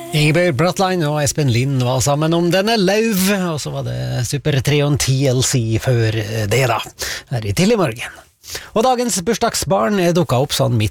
Ingeborg Bratland og Espen Lind var sammen om denne Lauv, og så var det Super-trioen TLC før det da, her i tidlig morgen. Og dagens bursdagsbarn dukket opp sånn midt